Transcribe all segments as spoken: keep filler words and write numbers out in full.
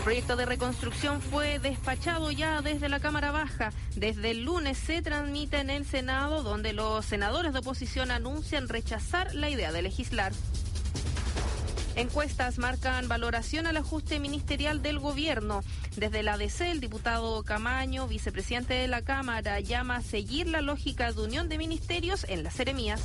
proyecto de reconstrucción fue despachado ya desde la Cámara Baja. Desde el lunes se transmite en el Senado, donde los senadores de oposición anuncian rechazar la idea de legislar. Encuestas marcan valoración al ajuste ministerial del gobierno. Desde la D C, el diputado Camaño, vicepresidente de la Cámara, llama a seguir la lógica de unión de ministerios en las seremías.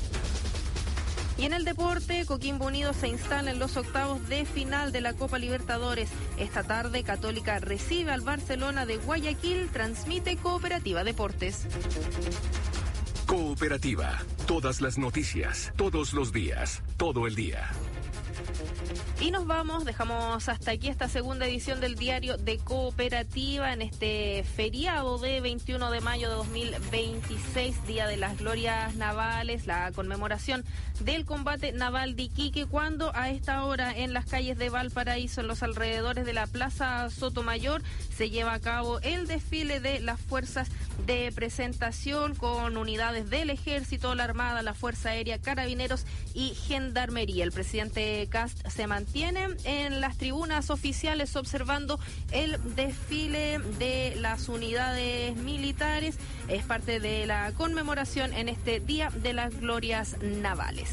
Y en el deporte, Coquimbo Unido se instala en los octavos de final de la Copa Libertadores. Esta tarde, Católica recibe al Barcelona de Guayaquil, transmite Cooperativa Deportes. Cooperativa, todas las noticias, todos los días, todo el día. Y nos vamos, dejamos hasta aquí esta segunda edición del diario de Cooperativa en este feriado de veintiuno de mayo de dos mil veintiséis, Día de las Glorias Navales, la conmemoración del combate naval de Iquique, cuando a esta hora en las calles de Valparaíso, en los alrededores de la Plaza Sotomayor, se lleva a cabo el desfile de las fuerzas de presentación con unidades del Ejército, la Armada, la Fuerza Aérea, Carabineros y Gendarmería. El presidente Kast se mantiene en las tribunas oficiales observando el desfile de las unidades militares. Es parte de la conmemoración en este Día de las Glorias Navales.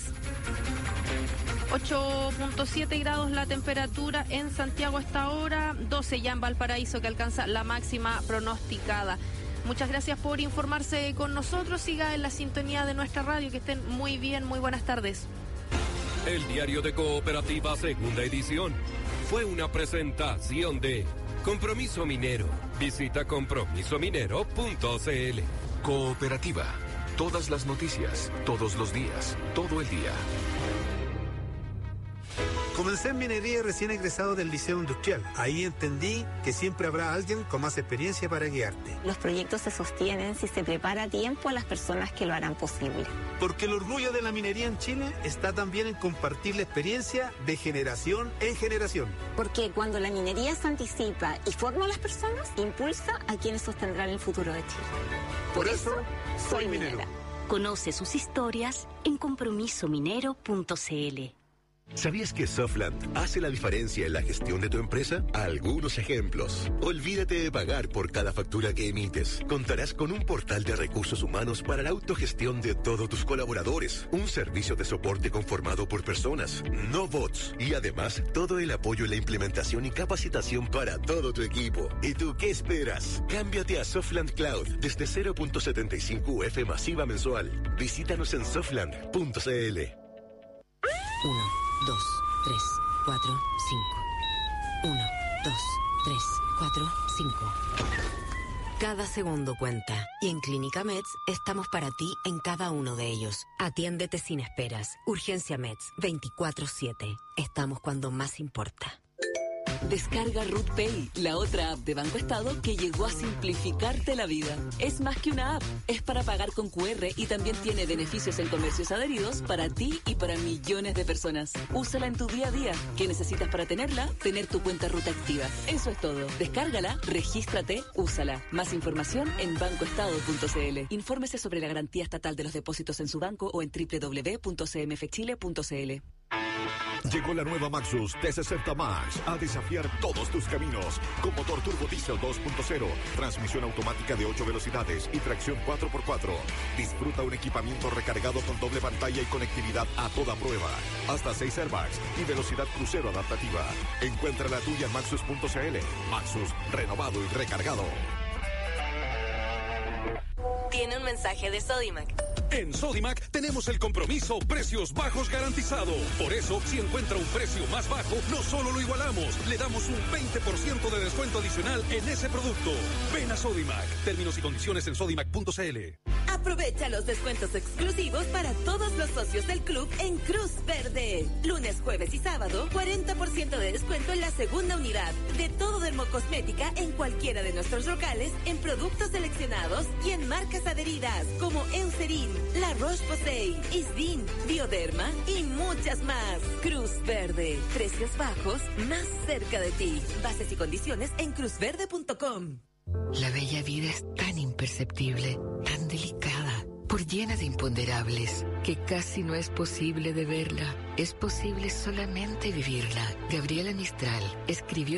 ocho punto siete grados la temperatura en Santiago hasta ahora, doce ya en Valparaíso, que alcanza la máxima pronosticada. Muchas gracias por informarse con nosotros. Siga en la sintonía de nuestra radio. Que estén muy bien. Muy buenas tardes. El diario de Cooperativa, segunda edición, fue una presentación de Compromiso Minero. Visita compromiso minero punto c l. Cooperativa, todas las noticias, todos los días, todo el día. Comencé en minería recién egresado del Liceo Industrial. Ahí entendí que siempre habrá alguien con más experiencia para guiarte. Los proyectos se sostienen si se prepara a tiempo a las personas que lo harán posible. Porque el orgullo de la minería en Chile está también en compartir la experiencia de generación en generación. Porque cuando la minería se anticipa y forma a las personas, impulsa a quienes sostendrán el futuro de Chile. Por, Por eso, eso, soy minera. minera. Conoce sus historias en compromiso minero punto c l. ¿Sabías que Softland hace la diferencia en la gestión de tu empresa? Algunos ejemplos. Olvídate de pagar por cada factura que emites. Contarás con un portal de recursos humanos para la autogestión de todos tus colaboradores. Un servicio de soporte conformado por personas, no bots. Y además, todo el apoyo en la implementación y capacitación para todo tu equipo. ¿Y tú qué esperas? Cámbiate a Softland Cloud desde cero punto setenta y cinco U F masiva mensual. Visítanos en softland punto c l. Uno. Dos, tres, cuatro, cinco. Uno, dos, tres, cuatro, cinco. Cada segundo cuenta. Y en Clínica Meds estamos para ti en cada uno de ellos. Atiéndete sin esperas. Urgencia Meds, veinticuatro siete. Estamos cuando más importa. Descarga Ruth Pay, la otra app de Banco Estado que llegó a simplificarte la vida. Es más que una app, es para pagar con cu erre y también tiene beneficios en comercios adheridos para ti y para millones de personas. Úsala en tu día a día. ¿Qué necesitas para tenerla? Tener tu cuenta Ruth activa. Eso es todo. Descárgala, regístrate, úsala. Más información en banco estado punto c l. Infórmese sobre la garantía estatal de los depósitos en su banco o en doble u doble u doble u punto c m f chile punto c l. Llegó la nueva Maxus T sesenta Max a desafiar todos tus caminos. Con motor turbo diésel dos punto cero, transmisión automática de ocho velocidades y tracción cuatro por cuatro. Disfruta un equipamiento recargado con doble pantalla y conectividad a toda prueba. Hasta seis airbags y velocidad crucero adaptativa. Encuentra la tuya en maxus punto c l. Maxus, renovado y recargado. Tiene un mensaje de Sodimac. En Sodimac tenemos el compromiso precios bajos garantizado. Por eso, si encuentra un precio más bajo, no solo lo igualamos, le damos un veinte por ciento de descuento adicional en ese producto. Ven a Sodimac. Términos y condiciones en sodimac punto c l. Aprovecha los descuentos exclusivos para todos los socios del club en Cruz Verde. Lunes, jueves y sábado, cuarenta por ciento de descuento en la segunda unidad de todo Dermocosmética en cualquiera de nuestros locales, en productos seleccionados y en marcas adheridas como Eucerin, La Roche-Posay, Isdin, Bioderma y muchas más. Cruz Verde, precios bajos más cerca de ti. Bases y condiciones en cruz verde punto com. La bella vida es tan imperceptible, tan delicada, por llena de imponderables, que casi no es posible de verla. Es posible solamente vivirla. Gabriela Mistral escribió